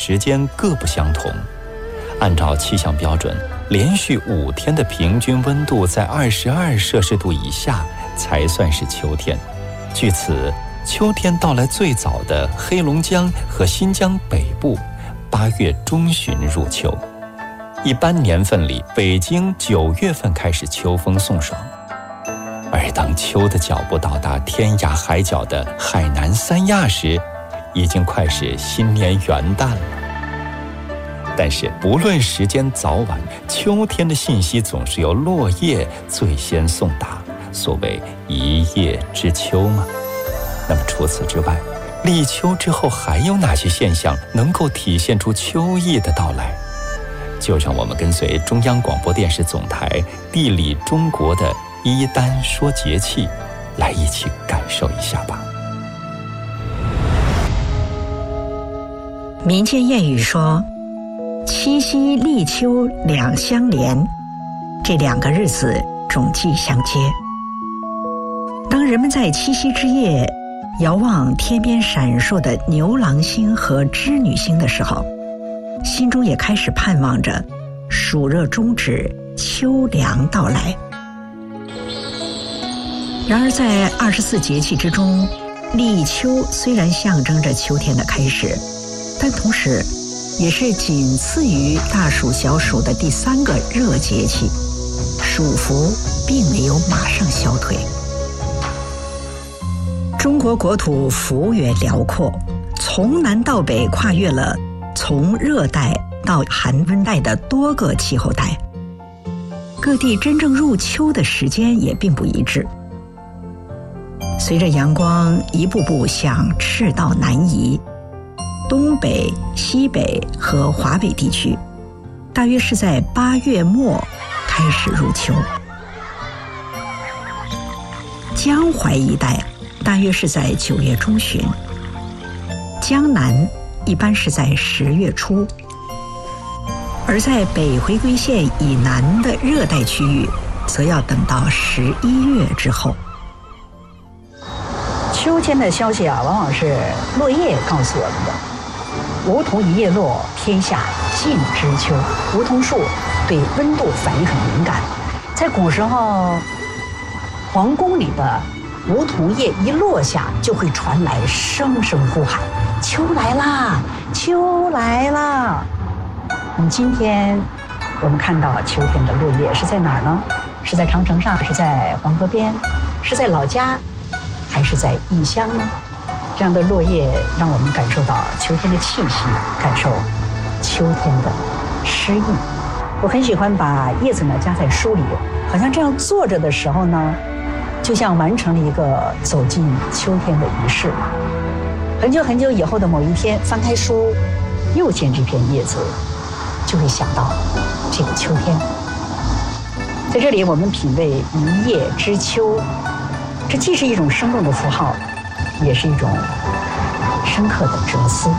时间各不相同。按照气象标准，连续5天的平均温度在22摄氏度以下才算是秋天。据此，秋天到来最早的黑龙江和新疆北部8月中旬入秋。一般年份里，北京9月份开始秋风送爽。而当秋的脚步到达天涯海角的海南三亚时，已经快是新年元旦了。但是不论时间早晚，秋天的信息总是由落叶最先送达，所谓一叶知秋嘛。那么除此之外，立秋之后还有哪些现象能够体现出秋意的到来？就让我们跟随中央广播电视总台地理中国的一丹说节气，来一起感受一下吧。 民间谚语说，七夕立秋两相连，这2个日子种季相接。当人们在七夕之夜遥望天边闪烁的牛郎星和织女星的时候，心中也开始盼望着暑热终止，秋凉到来。然而在24节气之中，立秋虽然象征着秋天的开始，但同时也是仅次于大暑小暑的第3个热节气，暑伏并没有马上消退。中国国土幅员辽阔，从南到北跨越了从热带到寒温带的多个气候带，各地真正入秋的时间也并不一致。随着阳光一步步向赤道南移，东北、西北和华北地区大约是在8月末开始入秋，江淮一带大约是在9月中旬，江南一般是在10月初，而在北回归线以南的热带区域则要等到11月之后。 秋天的消息往往是落叶告诉我们的。梧桐一叶落，天下尽知秋。梧桐树对温度反应很敏感，在古时候，皇宫里的梧桐叶一落下，就会传来声声呼喊：“秋来啦，秋来啦！”今天我们看到秋天的落叶是在哪儿呢？是在长城上，是在黄河边，是在老家，还是在异乡呢？这样的落叶让我们感受到秋天的气息，感受秋天的诗意。我很喜欢把叶子呢夹在书里，好像这样坐着的时候呢，就像完成了一个走进秋天的仪式。很久很久以后的某一天，翻开书，又见这片叶子，就会想到这个秋天。在这里，我们品味一叶知秋，这既是一种生动的符号，也是一种深刻的哲思。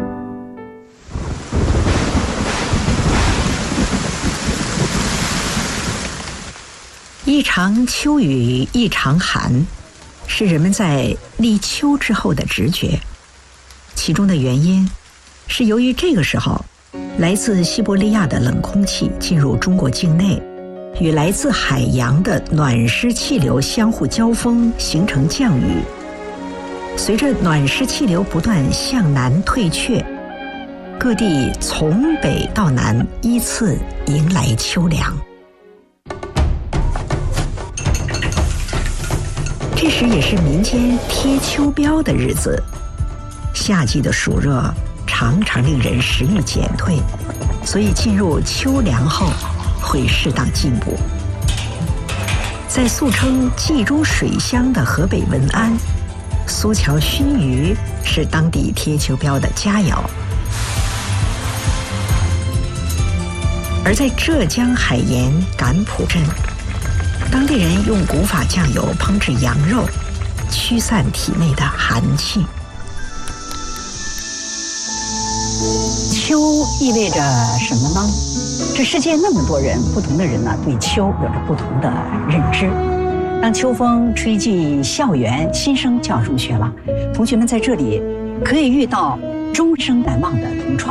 一场秋雨一场寒，是人们在立秋之后的直觉。其中的原因是由于这个时候，来自西伯利亚的冷空气进入中国境内，与来自海洋的暖湿气流相互交锋，形成降雨。随着暖湿气流不断向南退却，各地从北到南依次迎来秋凉。这时也是民间贴秋膘的日子，夏季的暑热常常令人食欲减退，所以进入秋凉后会适当进补。在素称冀中水乡的河北文安，苏桥熏鱼是当地贴秋膘的佳肴。而在浙江海盐赶浦镇，当地人用古法酱油烹制羊肉，驱散体内的寒气。 秋意味着什么呢？这世界那么多人，不同的人呢，对秋有着不同的认知。当秋风吹进校园，新生就要入学了，同学们在这里可以遇到终生难忘的同窗。